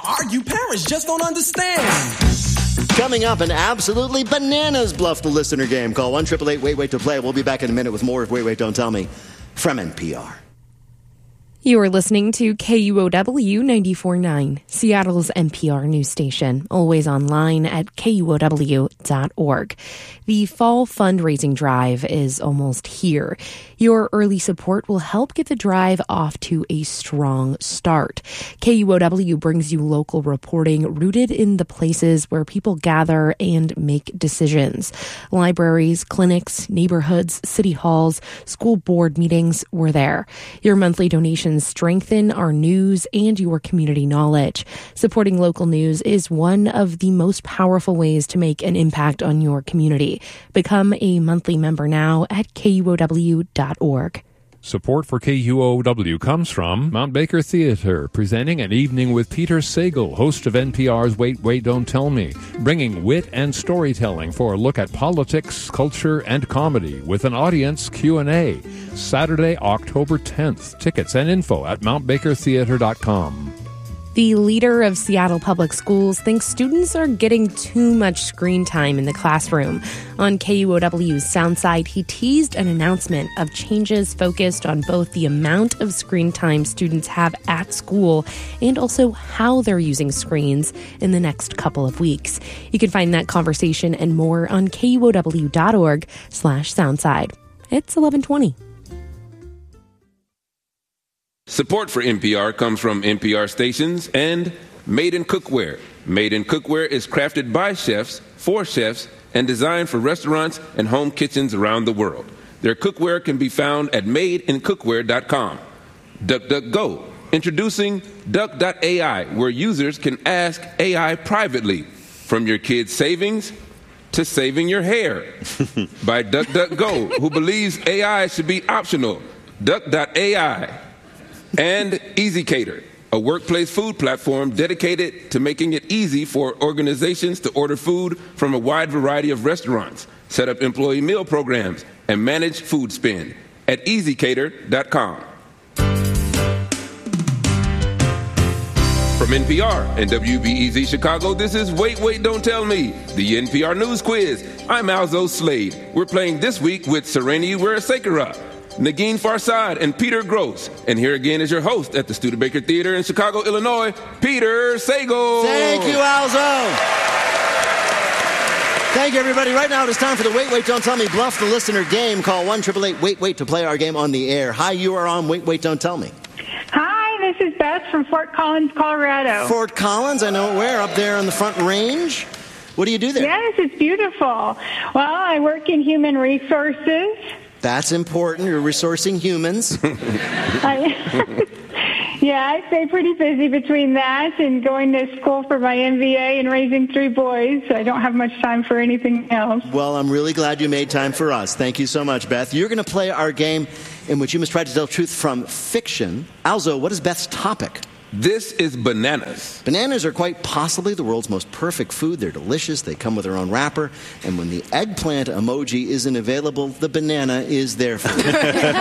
argue. Parents just don't understand. Coming up, an absolutely bananas bluff the listener game. Call 1-888-WAIT-WAIT to play. We'll be back in a minute with more of Wait, Wait, Don't Tell Me from NPR. You are listening to KUOW 94.9, Seattle's NPR news station, always online at KUOW.org. The fall fundraising drive is almost here. Your early support will help get the drive off to a strong start. KUOW brings you local reporting rooted in the places where people gather and make decisions. Libraries, clinics, neighborhoods, city halls, school board meetings, we're there. Your monthly donations strengthen our news and your community knowledge. Supporting local news is one of the most powerful ways to make an impact on your community. Become a monthly member now at KUOW.org. Support for KUOW comes from Mount Baker Theater, presenting An Evening with Peter Sagal, host of NPR's Wait, Wait, Don't Tell Me, bringing wit and storytelling for a look at politics, culture, and comedy with an audience Q&A. Saturday, October 10th. Tickets and info at mountbakertheater.com. The leader of Seattle Public Schools thinks students are getting too much screen time in the classroom. On KUOW's Soundside, he teased an announcement of changes focused on both the amount of screen time students have at school and also how they're using screens in the next couple of weeks. You can find that conversation and more on KUOW.org/Soundside. It's 11:20. Support for NPR comes from NPR stations and Made in Cookware. Made in Cookware is crafted by chefs, for chefs, and designed for restaurants and home kitchens around the world. Their cookware can be found at madeincookware.com. DuckDuckGo, introducing Duck.ai, where users can ask AI privately, from your kids' savings to saving your hair. By DuckDuckGo, who believes AI should be optional. Duck.ai. And EasyCater, a workplace food platform dedicated to making it easy for organizations to order food from a wide variety of restaurants, set up employee meal programs, and manage food spend at easycater.com. From NPR and WBEZ Chicago, this is Wait, Wait, Don't Tell Me, the NPR News Quiz. I'm Alzo Slade. We're playing this week with Sereni Wirasekera, Negin Farsad, and Peter Gross. And here again is your host at the Studebaker Theater in Chicago, Illinois, Peter Sagal. Thank you, Alzo. Thank you, everybody. Right now it is time for the Wait, Wait, Don't Tell Me Bluff the Listener game. Call 1-888-WAIT-WAIT to play our game on the air. Hi, you are on Wait, Wait, Don't Tell Me. Hi, this is Beth from Fort Collins, Colorado. Fort Collins, I know where, up there on the Front Range. What do you do there? Yes, it's beautiful. Well, I work in human resources. That's important. You're resourcing humans. I stay pretty busy between that and going to school for my MBA and raising 3 boys. I don't have much time for anything else. Well, I'm really glad you made time for us. Thank you so much, Beth. You're going to play our game in which you must try to tell truth from fiction. Alzo, what is Beth's topic? This is bananas. Bananas are quite possibly the world's most perfect food. They're delicious. They come with their own wrapper. And when the eggplant emoji isn't available, the banana is there for you.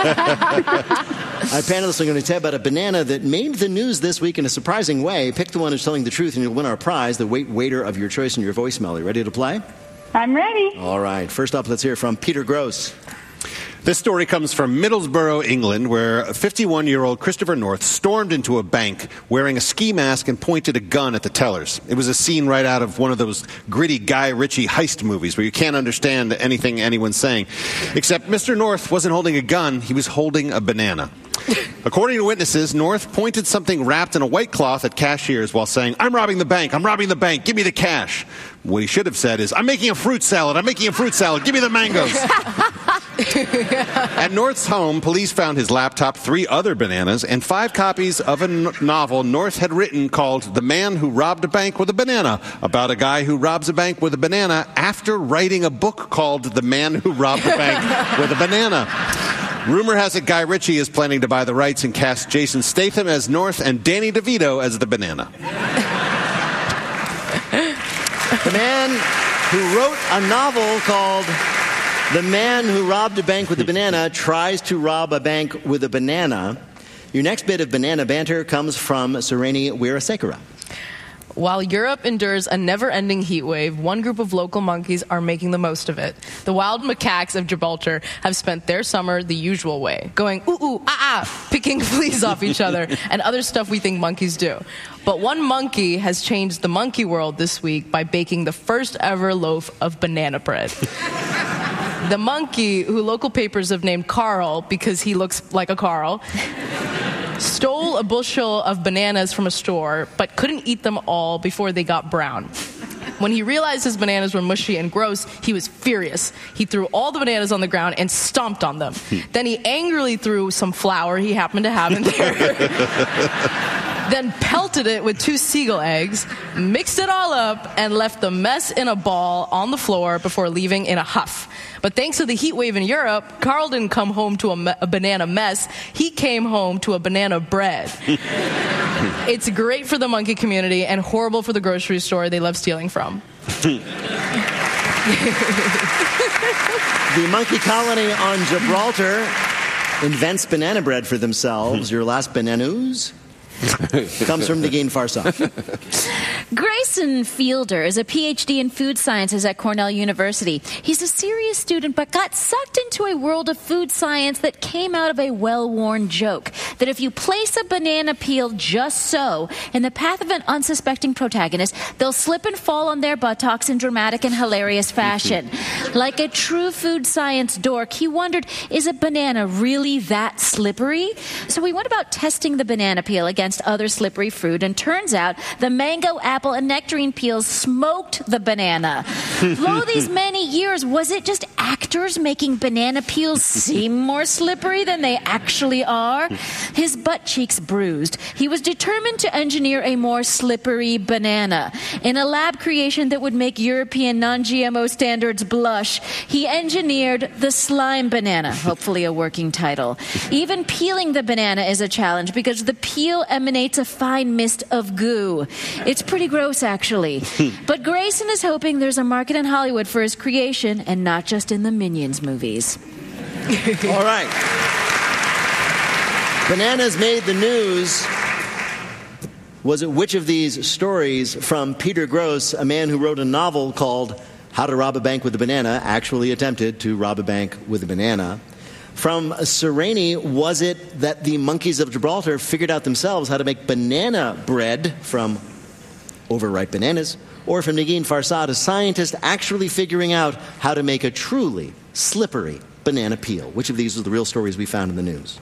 Our panelists are going to tell you about a banana that made the news this week in a surprising way. Pick the one who's telling the truth, and you'll win our prize, the waiter of your choice in your voicemail. Are you ready to play? I'm ready. All right. First up, let's hear from Peter Gross. This story comes from Middlesbrough, England, where a 51-year-old Christopher North stormed into a bank wearing a ski mask and pointed a gun at the tellers. It was a scene right out of one of those gritty Guy Ritchie heist movies where you can't understand anything anyone's saying. Except Mr. North wasn't holding a gun, he was holding a banana. According to witnesses, North pointed something wrapped in a white cloth at cashiers while saying, "I'm robbing the bank, give me the cash." What he should have said is, "I'm making a fruit salad, give me the mangoes." At North's home, police found his laptop, 3 other bananas, and 5 copies of a novel North had written called The Man Who Robbed a Bank with a Banana, about a guy who robs a bank with a banana after writing a book called The Man Who Robbed a Bank with a Banana. Rumor has it Guy Ritchie is planning to buy the rights and cast Jason Statham as North and Danny DeVito as the banana. The man who wrote a novel called The Man Who Robbed a Bank with a Banana tries to rob a bank with a banana. Your next bit of banana banter comes from Sereni Wirasekera. While Europe endures a never-ending heat wave, one group of local monkeys are making the most of it. The wild macaques of Gibraltar have spent their summer the usual way, going ooh, ooh, ah, ah, picking fleas off each other, and other stuff we think monkeys do. But one monkey has changed the monkey world this week by baking the first ever loaf of banana bread. The monkey, who local papers have named Carl because he looks like a Carl, stole a bushel of bananas from a store, but couldn't eat them all before they got brown. When he realized his bananas were mushy and gross, he was furious. He threw all the bananas on the ground and stomped on them. Then he angrily threw some flour he happened to have in there. Then pelted it with 2 seagull eggs, mixed it all up, and left the mess in a ball on the floor before leaving in a huff. But thanks to the heat wave in Europe, Carl didn't come home to a banana mess. He came home to a banana bread. It's great for the monkey community and horrible for the grocery store they love stealing from. The monkey colony on Gibraltar invents banana bread for themselves. Your last banana news comes from Negin Farsad. Grayson Fielder is a PhD in food sciences at Cornell University. He's a serious student but got sucked into a world of food science that came out of a well-worn joke, that if you place a banana peel just so in the path of an unsuspecting protagonist, they'll slip and fall on their buttocks in dramatic and hilarious fashion. Like a true food science dork, he wondered, is a banana really that slippery? So he went about testing the banana peel against other slippery fruit, and turns out the mango, apple, and nectarine peels smoked the banana. Lo, these many years, was it just actors making banana peels seem more slippery than they actually are? His butt cheeks bruised. He was determined to engineer a more slippery banana. In a lab creation that would make European non-GMO standards blush, he engineered the slime banana, hopefully a working title. Even peeling the banana is a challenge because the peel emanates a fine mist of goo. It's pretty gross, actually. But Grayson is hoping there's a market in Hollywood for his creation and not just in the Minions movies. All right. Bananas made the news. Was it which of these stories from Peter Grosz, a man who wrote a novel called How to Rob a Bank with a Banana, actually attempted to rob a bank with a banana? From Sereni, was it that the monkeys of Gibraltar figured out themselves how to make banana bread from overripe bananas? Or from Negin Farsad, a scientist actually figuring out how to make a truly slippery banana peel? Which of these are the real stories we found in the news?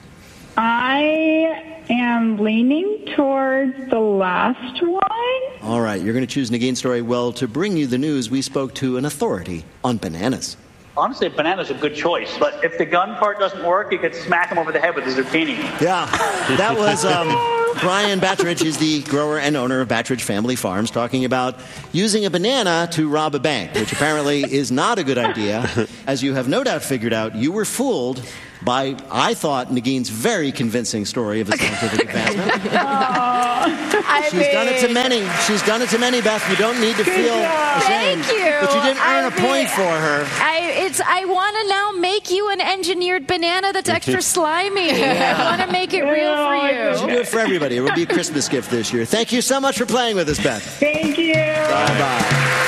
I am leaning towards the last one. All right, you're going to choose Negin's story. Well, to bring you the news, we spoke to an authority on bananas. Honestly, banana's a good choice, but if the gun part doesn't work, you could smack him over the head with a zucchini. Yeah, that was Brian Battridge is the grower and owner of Battridge Family Farms, talking about using a banana to rob a bank, which apparently is not a good idea. As you have no doubt figured out, you were fooled by, I thought, Negin's very convincing story of the scientific advancement. She's done it to many. She's done it to many, Beth. You don't need to feel ashamed. Thank you. But you didn't earn a point for her. I want to now make you an engineered banana that's extra slimy. I want to make it real for you. You should do it for everybody. It will be a Christmas gift this year. Thank you so much for playing with us, Beth. Thank you. Bye-bye.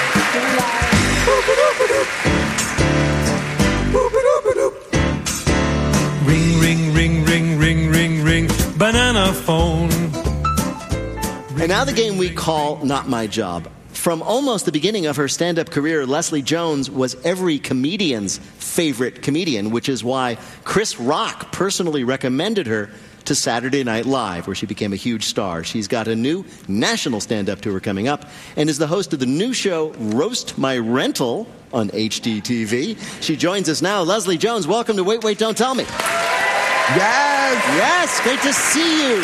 Ring, ring, ring, ring, ring, ring, ring, banana phone. And now the game we call Not My Job. From almost the beginning of her stand-up career, Leslie Jones was every comedian's favorite comedian, which is why Chris Rock personally recommended her to Saturday Night Live, where she became a huge star. She's got a new national stand-up tour coming up and is the host of the new show Roast My Rental on HDTV. She joins us now. Leslie Jones, welcome to Wait, Wait, Don't Tell Me. Yes! Yes, great to see you.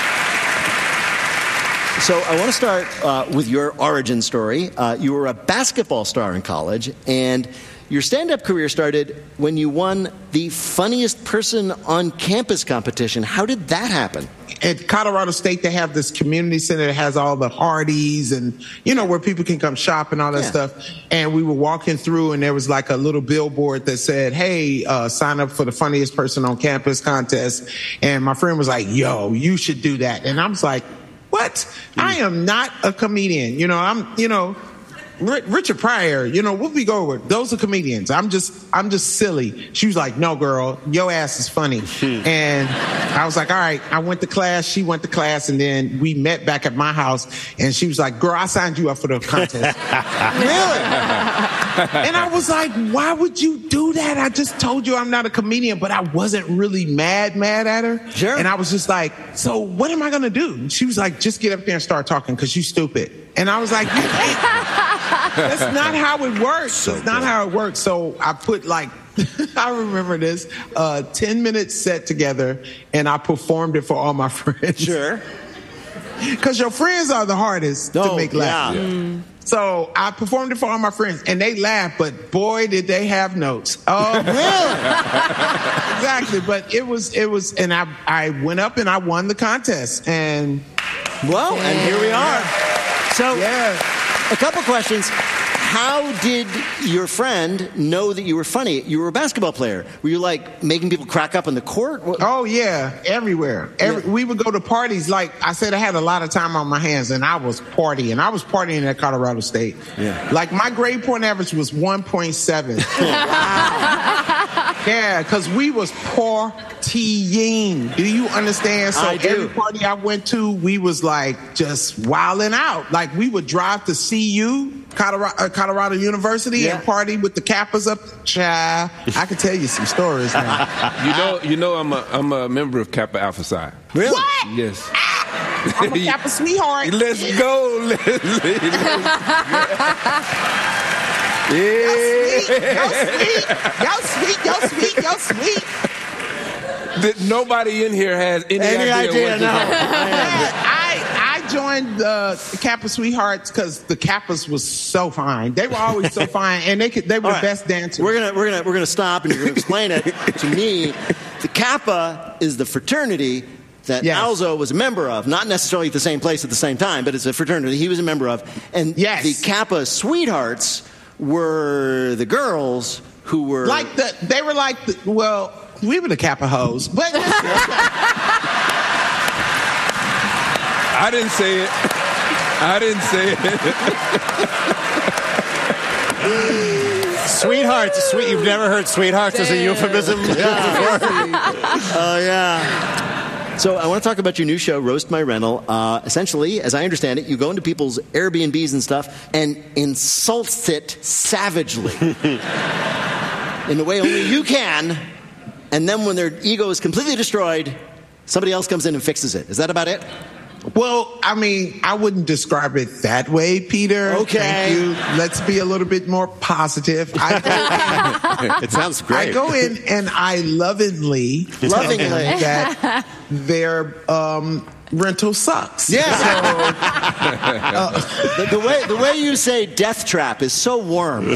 So I want to start with your origin story. You were a basketball star in college, and your stand-up career started when you won the Funniest Person on Campus competition. How did that happen? At Colorado State, they have this community center that has all the Hardee's and, you know, where people can come shop and all that stuff. And we were walking through, and there was like a little billboard that said, hey, sign up for the Funniest Person on Campus contest. And my friend was like, yo, you should do that. And I was like, what? I am not a comedian. Richard Pryor, Whoopi Goldberg, those are comedians. I'm just silly. She was like, no, girl, your ass is funny. And I was like, all right. I went to class, she went to class, and then we met back at my house, and she was like, girl, I signed you up for the contest. Really? And I was like, why would you do that? I just told you I'm not a comedian, but I wasn't really mad at her. Sure. And I was just like, so what am I going to do? And she was like, just get up there and start talking because you're stupid. And I was like, you can't. That's not how it works. That's not how it works. So I put I remember this, 10-minute set together, and I performed it for all my friends. Sure. Because your friends are the hardest to make laugh. Yeah. So I performed it for all my friends, and they laughed, but boy, did they have notes. Oh, really? Exactly. But it was, and I went up and I won the contest. And and here we are. So, a couple questions. How did your friend know that you were funny? You were a basketball player. Were you making people crack up on the court? Oh, yeah, everywhere. We would go to parties. Like I said, I had a lot of time on my hands, and I was partying. I was partying at Colorado State. Yeah. My grade point average was 1.7. Yeah, because we was partying. Do you understand? So every party I went to, we was just wilding out. We would drive to CU, Colorado University, and party with the Kappas up. Child, I could tell you some stories now. I'm a member of Kappa Alpha Psi. Really? What? Yes. I'm a Kappa sweetheart. Let's go, Leslie. Yo sweet. Nobody in here has any idea. No. I joined the Kappa Sweethearts because the Kappas was so fine. They were always so fine, and they were the best dancers. We're gonna stop, and you're gonna explain it to me. The Kappa is the fraternity that Alzo was a member of, not necessarily at the same place at the same time, but it's a fraternity he was a member of. And the Kappa Sweethearts were the girls who were we were the Kappa hoes, but I didn't say it. Sweethearts, you've never heard sweethearts as a euphemism? Oh, yeah. So I want to talk about your new show, Roast My Rental. Essentially, as I understand it, you go into people's Airbnbs and stuff and insult it savagely in the way only you can. And then when their ego is completely destroyed, somebody else comes in and fixes it. Is that about it? Well, I wouldn't describe it that way, Peter. Okay. Thank you. Let's be a little bit more positive. It sounds great. I go in and I lovingly tell them that their rental sucks. Yeah. So, the way you say death trap is so warm.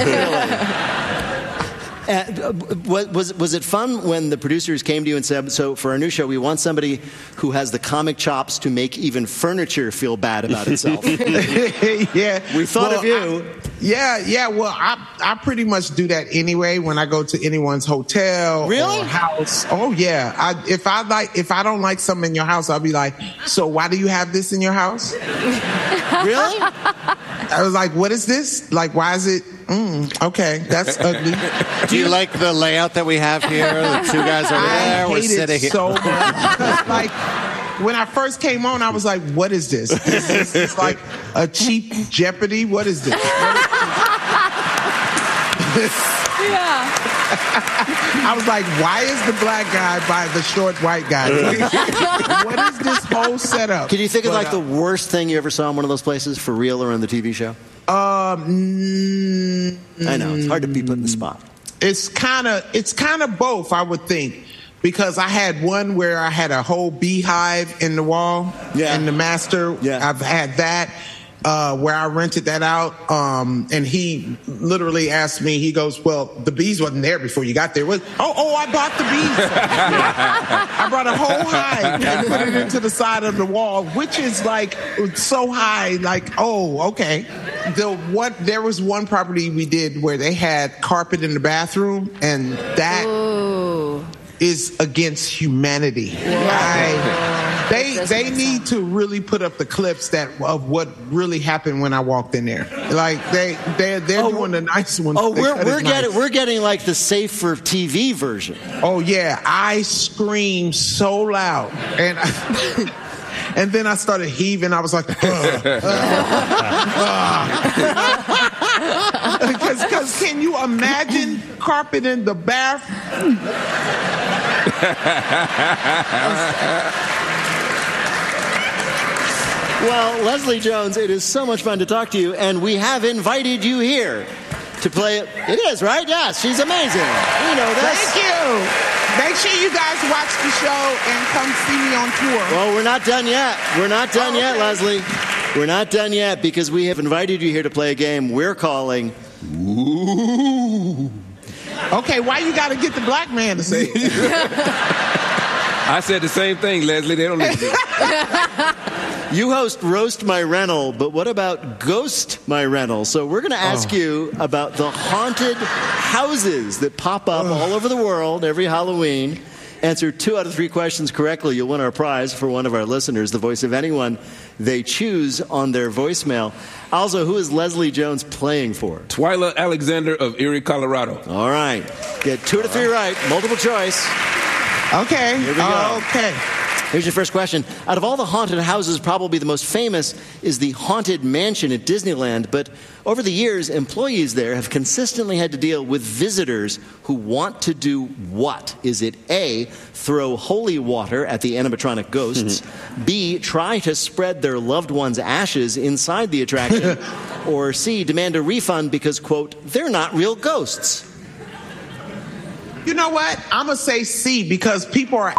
Was it fun when the producers came to you and said, so for our new show, we want somebody who has the comic chops to make even furniture feel bad about itself? Yeah. We thought of you. Well, I pretty much do that anyway when I go to anyone's hotel or house. Oh, yeah. If I don't like something in your house, I'll be like, so why do you have this in your house? Really? I was like, what is this? Why is it? Okay, that's ugly. Do you like the layout that we have here? The two guys over there. We're sitting here. So much. When I first came on, I was like, what is this? Is this like a cheap Jeopardy? What is this? I was like, why is the black guy by the short white guy? What is this whole setup? Can you think of the worst thing you ever saw in one of those places, for real or on the TV show? I know, it's hard to be put in the spot. It's kind of both, I would think. Because I had one where I had a whole beehive in the wall, in the master. Yeah. I've had that. Where I rented that out, and he literally asked me, he goes, well, the bees wasn't there before you got there. I bought the bees. I brought a whole hive and put it into the side of the wall, which is so high, okay. There was one property we did where they had carpet in the bathroom, and that is against humanity. They need to really put up the clips of what really happened when I walked in there. Like they're doing the nice ones. Oh, we're getting like the safe for TV version. Oh yeah, I screamed so loud and. And then I started heaving. I was like, because can you imagine carpet in the bath? Well, Leslie Jones, it is so much fun to talk to you, and we have invited you here to play it. It is, right? Yes, she's amazing. We know this. Thank you. Make sure you guys watch the show and come see me on tour. Well, we're not done yet. We're not done yet, Leslie. We're not done yet because we have invited you here to play a game we're calling Ooh. Okay, why you got to get the black man to say it? I said the same thing, Leslie. They don't listen. You host Roast My Rental, but what about Ghost My Rental? So we're going to ask you about the haunted houses that pop up all over the world every Halloween. Answer 2 out of 3 questions correctly. You'll win our prize for one of our listeners, the voice of anyone they choose on their voicemail. Also, who is Leslie Jones playing for? Twyla Alexander of Erie, Colorado. All right. Get 2 to 3 right. Multiple choice. Okay. Here we go. Okay. Here's your first question. Out of all the haunted houses, probably the most famous is the Haunted Mansion at Disneyland. But over the years, employees there have consistently had to deal with visitors who want to do what? Is it A, throw holy water at the animatronic ghosts, B, try to spread their loved one's ashes inside the attraction, or C, demand a refund because, quote, they're not real ghosts? You know what? I'm going to say C because people are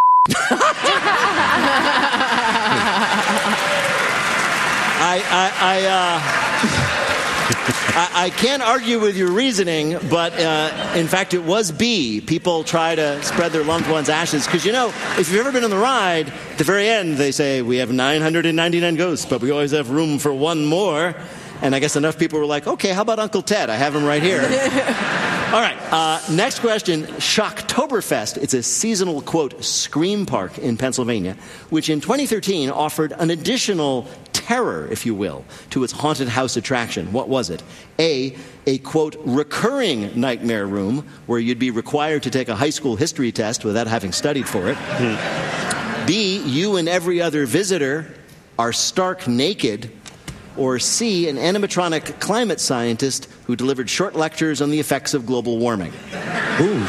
I can't argue with your reasoning, but in fact, it was B. People try to spread their loved one's ashes. Because, you know, if you've ever been on the ride, at the very end, they say, we have 999 ghosts, but we always have room for one more. And I guess enough people were like, okay, how about Uncle Ted? I have him right here. All right, next question. Shocktoberfest. It's a seasonal, quote, scream park in Pennsylvania, which in 2013 offered an additional terror, if you will, to its haunted house attraction. What was it? A, quote, recurring nightmare room where you'd be required to take a high school history test without having studied for it. B, you and every other visitor are stark naked. Or C, an animatronic climate scientist who delivered short lectures on the effects of global warming. Ooh.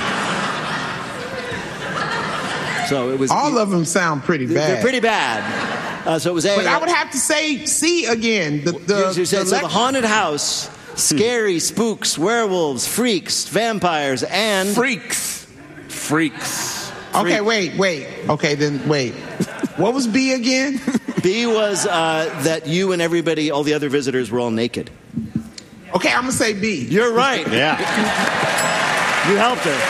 So it was. All of them sound pretty bad. They're pretty bad. So it was A. But I would have to say C again. So the haunted house, scary spooks, werewolves, freaks, vampires, and freaks. Okay, wait. Okay, then wait. What was B again? B was that you and everybody, all the other visitors, were all naked. Okay, I'm going to say B. You're right. Yeah. You helped her.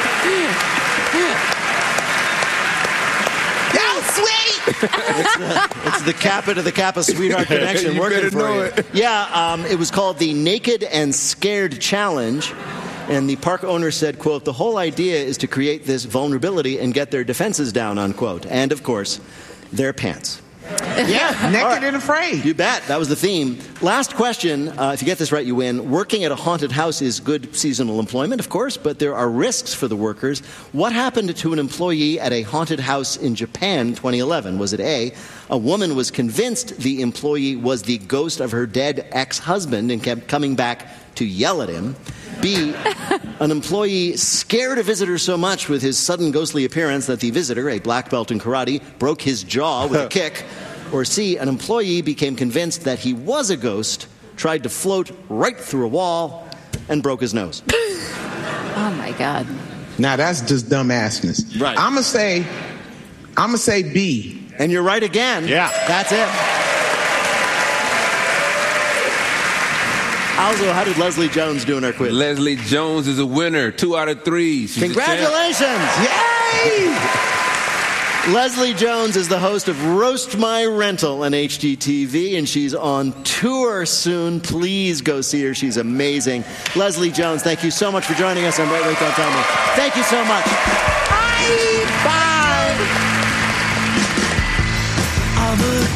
That was sweet! It's the Kappa to the Kappa Sweetheart Connection You working better for know you. it. Yeah, it was called the Naked and Scared Challenge. And the park owner said, quote, the whole idea is to create this vulnerability and get their defenses down, unquote. And, of course, their pants. Yeah, naked and afraid. You bet. That was the theme. Last question. If you get this right, you win. Working at a haunted house is good seasonal employment, of course, but there are risks for the workers. What happened to an employee at a haunted house in Japan 2011? Was it A, a woman was convinced the employee was the ghost of her dead ex-husband and kept coming back to yell at him? B, an employee scared a visitor so much with his sudden ghostly appearance that the visitor, a black belt in karate, broke his jaw with a kick. Or C, an employee became convinced that he was a ghost, tried to float right through a wall, and broke his nose. Oh, my God. Now, that's just dumbassness. Right. I'm going to say B. And you're right again. Yeah. That's it. Also, how did Leslie Jones do in our quiz? Leslie Jones is a winner. 2 out of 3. She's Congratulations! Yay! Leslie Jones is the host of Roast My Rental on HGTV, and she's on tour soon. Please go see her. She's amazing. Leslie Jones, thank you so much for joining us on Wait, Don't Tell Me. Thank you so much. Bye! Bye!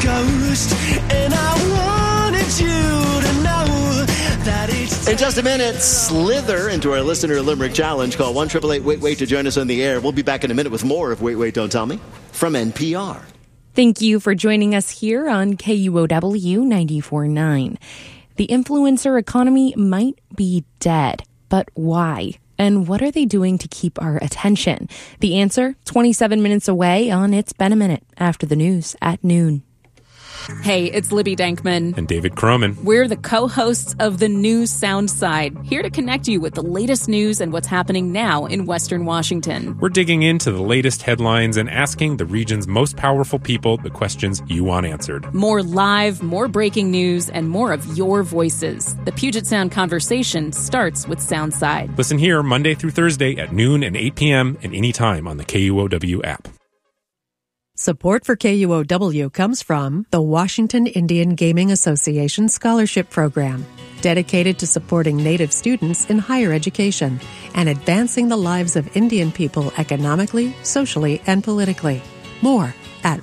ghost, and I wanted you to know that it's... In just a minute, slither into our listener limerick challenge. Call 1-888-WAIT-WAIT to join us on the air. We'll be back in a minute with more of Wait, Wait, Don't Tell Me from NPR. Thank you for joining us here on KUOW 94.9. The influencer economy might be dead, but why? And what are they doing to keep our attention? The answer, 27 minutes away on It's Been a Minute after the news at noon. Hey, it's Libby Dankman. And David Croman. We're the co-hosts of The News Sound Side, here to connect you with the latest news and what's happening now in Western Washington. We're digging into the latest headlines and asking the region's most powerful people the questions you want answered. More live, more breaking news, and more of your voices. The Puget Sound conversation starts with Soundside. Listen here Monday through Thursday at noon and 8 p.m. and anytime on the KUOW app. Support for KUOW comes from the Washington Indian Gaming Association Scholarship Program, dedicated to supporting Native students in higher education and advancing the lives of Indian people economically, socially, and politically. More at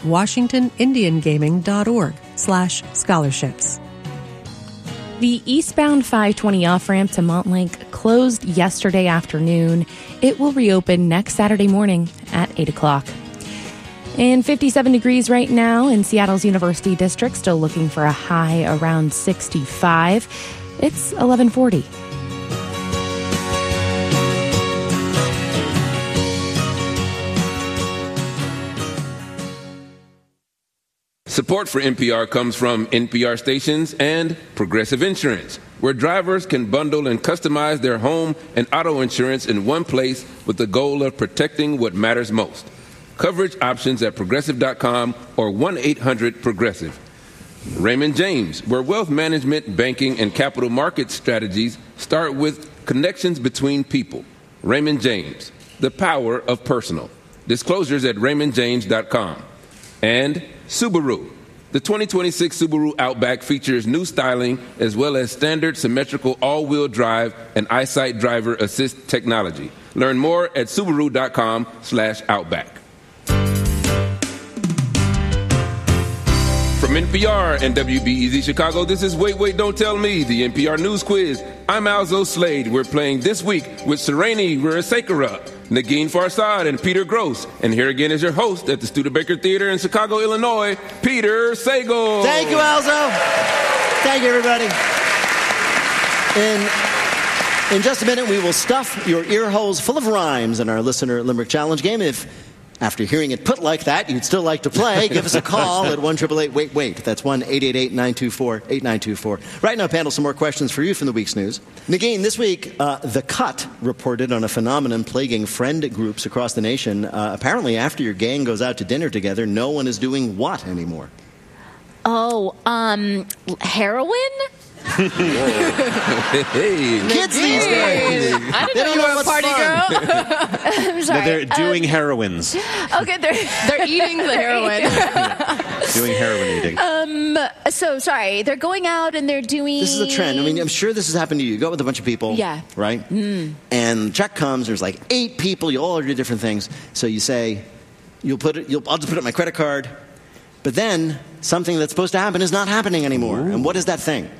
washingtonindiangaming.org/scholarships. The eastbound 520 off-ramp to Montlake closed yesterday afternoon. It will reopen next Saturday morning at 8 o'clock. And 57 degrees right now in Seattle's University District, still looking for a high around 65. It's 11:40. Support for NPR comes from NPR stations and Progressive Insurance, where drivers can bundle and customize their home and auto insurance in one place with the goal of protecting what matters most. Coverage options at Progressive.com or 1-800-PROGRESSIVE. Raymond James, where wealth management, banking, and capital market strategies start with connections between people. Raymond James, the power of personal. Disclosures at RaymondJames.com. And Subaru. The 2026 Subaru Outback features new styling as well as standard symmetrical all-wheel drive and EyeSight driver assist technology. Learn more at Subaru.com/Outback. From NPR and WBEZ Chicago, this is Wait, Wait, Don't Tell Me, the NPR News Quiz. I'm Alzo Slade. We're playing this week with Sereni Rurasekara, Negin Farsad, and Peter Gross. And here again is your host at the Studebaker Theater in Chicago, Illinois, Peter Sagal. Thank you, Alzo. Thank you, everybody. In just a minute, we will stuff your ear holes full of rhymes in our Listener Limerick Challenge game. If, after hearing it put like that, you'd still like to play, give us a call at 1-888-WAIT-WAIT. That's 1-888-924-8924. Right now, panel, some more questions for you from the week's news. Negin, this week, The Cut reported on a phenomenon plaguing friend groups across the nation. Apparently, after your gang goes out to dinner together, no one is doing what anymore? Oh, heroin? Hey. Kids these days. I didn't know you were a party girl. I'm sorry. No, they're doing heroines. Okay, They're eating the heroin. Doing heroin eating. So sorry, they're going out and they're doing. This is a trend. I mean, I'm sure this has happened to you. You go out with a bunch of people. Yeah. Right? And check comes, there's like 8 people, you all order different things. So you say, I'll just put up my credit card. But then something that's supposed to happen is not happening anymore. Ooh. And what is that thing?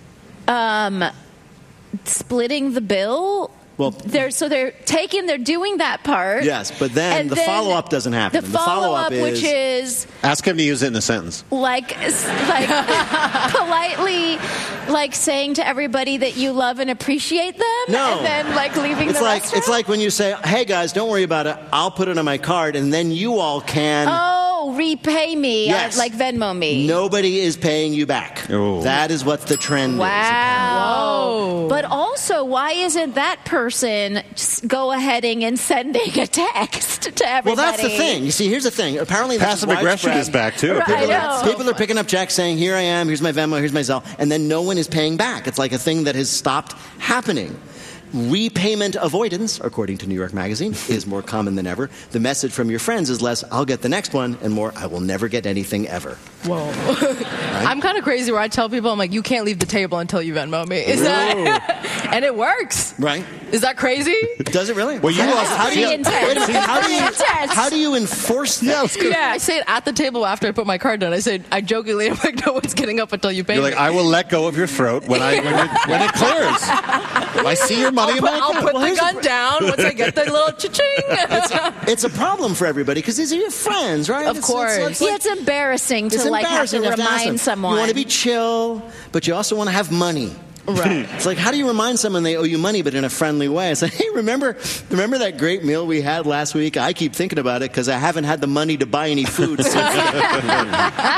Splitting the bill. Well, they're doing that part. Yes, but then the follow-up doesn't happen. The follow-up, which is ask him to use it in a sentence. like politely, saying to everybody that you love and appreciate them. No. And then leaving the restaurant. It's like when you say, "Hey guys, don't worry about it. I'll put it on my card, and then you all can." Oh, repay me. Yes. Venmo me. Nobody is paying you back. Oh. That is what the trend is. Wow. But also, why isn't that person just go ahead and sending a text to everybody? Well, that's the thing. You see, here's the thing. Apparently, passive aggression is back too. People are picking up checks saying, "Here I am. Here's my Venmo. Here's my Zelle," and then no one is paying back. It's like a thing that has stopped happening. Repayment avoidance, according to New York Magazine, is more common than ever. The message from your friends is less, "I'll get the next one," and more, "I will never get anything ever." Whoa. Right? I'm kind of crazy where I tell people, I'm like, you can't leave the table until you Venmo me. Is that? And it works. Right. Is that crazy? Does it really? Well, you also how do you, intense. wait a minute, Intense. how do you enforce that? Yeah, I say it at the table after I put my card down. I say, I jokingly, I'm like, no one's getting up until you pay You're me. like, I will let go of your throat when it clears. I see your money in my I'll account. put the gun down once I get the little cha-ching. It's a problem for everybody because these are your friends, right? Of course. Yeah, it's embarrassing to It's embarrassing have to ask remind them. someone. You want to be chill, but you also want to have money. Right. It's like, how do you remind someone they owe you money, but in a friendly way? It's like, hey, remember that great meal we had last week? I keep thinking about it because I haven't had the money to buy any food since then.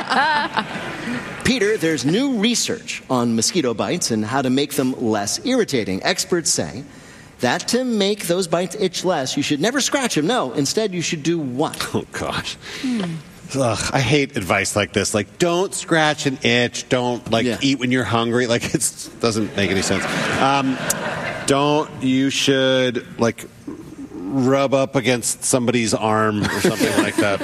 Peter, there's new research on mosquito bites and how to make them less irritating. Experts say that to make those bites itch less, you should never scratch them. No, instead you should do what? Oh, gosh. Ugh, I hate advice like this. Like, don't scratch an itch. Don't, eat when you're hungry. Like, it doesn't make any sense. You should, rub up against somebody's arm or something like that.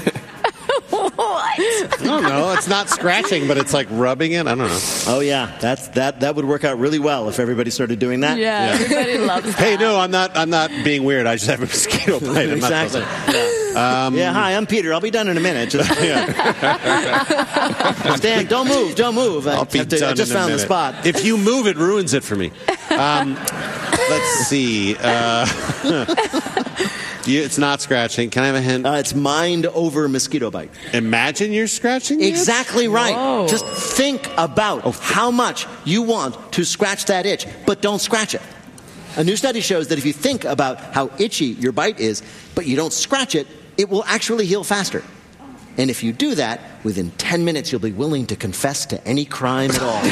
What? I don't know. It's not scratching, but it's like rubbing it. I don't know. Oh, yeah. That would work out really well if everybody started doing that. Yeah, everybody loves that. Hey, no, I'm not being weird. I just have a mosquito bite. I'm not Exactly. Hi, I'm Peter. I'll be done in a minute. Stan, don't move. I just found the spot. If you move, it ruins it for me. Let's see. It's not scratching. Can I have a hint? It's mind over mosquito bite. Imagine you're scratching it? Exactly right. Whoa. Just think about how much you want to scratch that itch, but don't scratch it. A new study shows that if you think about how itchy your bite is, but you don't scratch it, it will actually heal faster. And if you do that, within 10 minutes, you'll be willing to confess to any crime at all.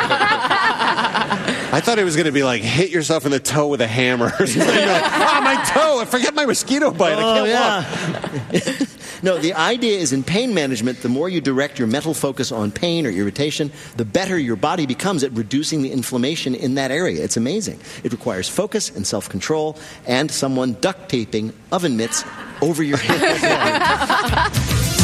I thought it was going to be like hit yourself in the toe with a hammer or something. My toe! I forget my mosquito bite. I can't walk. No, the idea is in pain management, the more you direct your mental focus on pain or irritation, the better your body becomes at reducing the inflammation in that area. It's amazing. It requires focus and self-control and someone duct taping oven mitts over your head.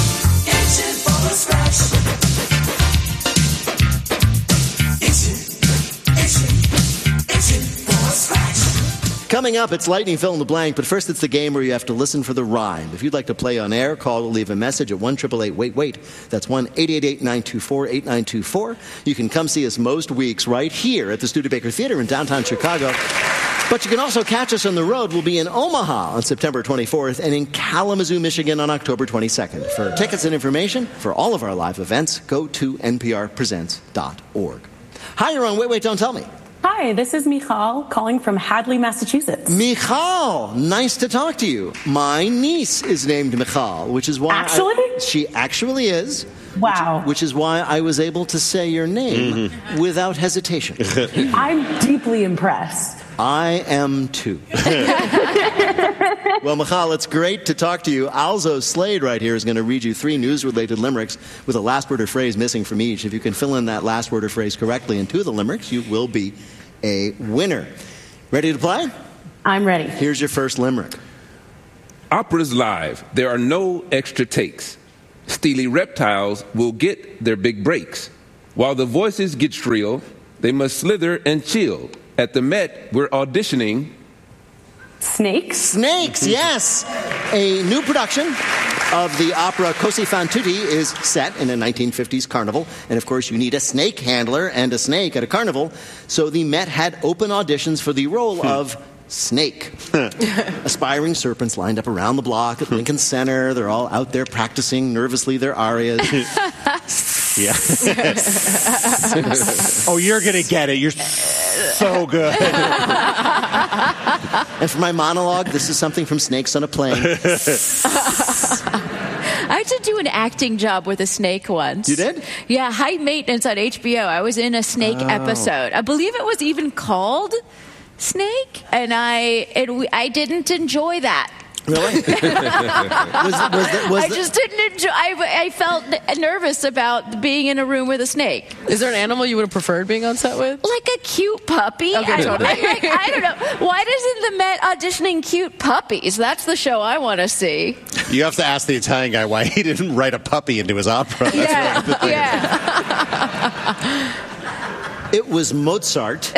Coming up, it's Lightning Fill in the Blank, but first it's the game where you have to listen for the rhyme. If you'd like to play on air, call or leave a message at 1-888-WAIT-WAIT. That's 1-888-924-8924. You can come see us most weeks right here at the Studebaker Theater in downtown Chicago. But you can also catch us on the road. We'll be in Omaha on September 24th and in Kalamazoo, Michigan on October 22nd. For tickets and information for all of our live events, go to nprpresents.org. Hi, you're on Wait, Don't Tell Me. Hi, this is Michal calling from Hadley, Massachusetts. Michal, nice to talk to you. My niece is named Michal, which is why she actually is. Wow. Which is why I was able to say your name without hesitation. I'm deeply impressed. I am too. Well, Michal, it's great to talk to you. Alzo Slade right here is going to read you 3 news-related limericks with a last word or phrase missing from each. If you can fill in that last word or phrase correctly in 2 of the limericks, you will be a winner. Ready to play? I'm ready. Here's your first limerick. Opera's live. There are no extra takes. Steely reptiles will get their big breaks. While the voices get shrill, they must slither and chill. At the Met, we're auditioning... Snakes? Snakes, yes! A new production of the opera Così fan tutti is set in a 1950s carnival. And, of course, you need a snake handler and a snake at a carnival. So the Met had open auditions for the role of Snake. Aspiring serpents lined up around the block at Lincoln Center. They're all out there practicing nervously their arias. Yeah. Oh, you're going to get it. You're so good. And for my monologue, this is something from Snakes on a Plane. I had to do an acting job with a snake once. You did? Yeah, High Maintenance on HBO. I was in a snake episode. I believe it was even called Snake, and I didn't enjoy that. Really? I just didn't enjoy. I felt nervous about being in a room with a snake. Is there an animal you would have preferred being on set with? Like a cute puppy. Okay, totally. I don't know. Why doesn't the Met auditioning cute puppies? That's the show I want to see. You have to ask the Italian guy why he didn't write a puppy into his opera. Yeah. It was Mozart.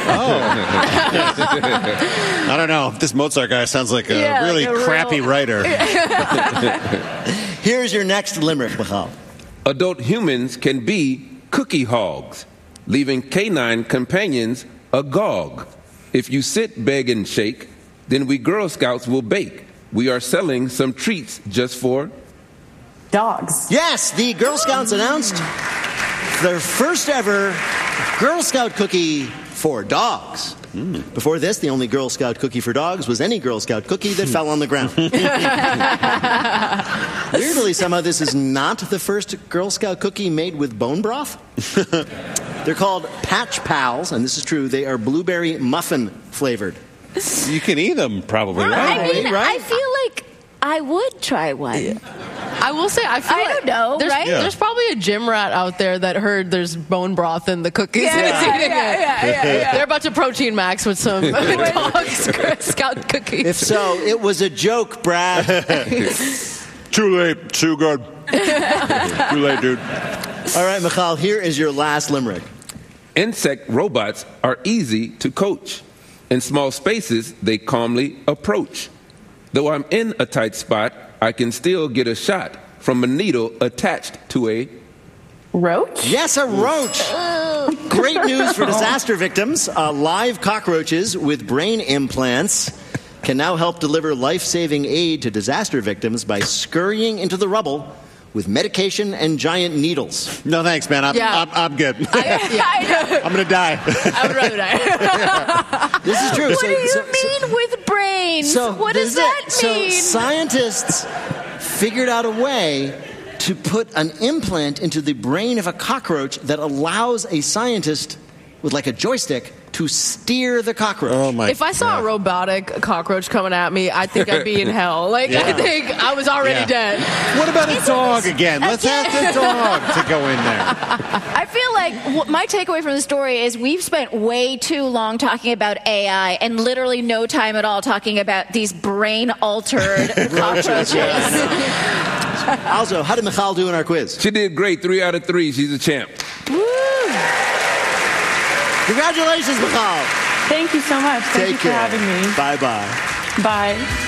I don't know. This Mozart guy sounds like a really crappy writer. Here's your next limerick, Michal. Adult humans can be cookie hogs, leaving canine companions agog. If you sit, beg, and shake, then we Girl Scouts will bake. We are selling some treats just for dogs. Yes, the Girl Scouts announced their first ever Girl Scout cookie for dogs. Before this, the only Girl Scout cookie for dogs was any Girl Scout cookie that fell on the ground. Weirdly, somehow this is not the first Girl Scout cookie made with bone broth. They're called Patch Pals, and this is true. They are blueberry muffin flavored. You can eat them, probably, right? I mean, right? I feel like I would try one. Yeah. I will say, I feel I don't know, right? There's probably a gym rat out there that heard there's bone broth in the cookies. Yeah. They're about to protein max with some dogs Scout cookies. If so, it was a joke, Brad. Too late. Too good. Too late, dude. All right, Michal, here is your last limerick. insect robots are easy to coach. In small spaces, they calmly approach. Though I'm in a tight spot, I can still get a shot from a needle attached to a roach? Yes, a roach. Great news for disaster victims. Live cockroaches with brain implants can now help deliver life-saving aid to disaster victims by scurrying into the rubble with medication and giant needles. No, thanks, man. I'm good. I'm going to die. I would rather die. This is true. What do you mean with brains? What does that mean? So scientists figured out a way to put an implant into the brain of a cockroach that allows a scientist with like a joystick to steer the cockroach. Oh my! If I saw a robotic cockroach coming at me, I think I'd be in hell. I think I was already dead. What about a dog again? Let's ask the dog to go in there. I feel like my takeaway from the story is we've spent way too long talking about AI and literally no time at all talking about these brain-altered cockroaches. Also, how did Michal do in our quiz? She did great. 3 out of 3. She's a champ. Woo! Congratulations, Michal. Thank you so much. Thank you for having me. Bye-bye. Bye.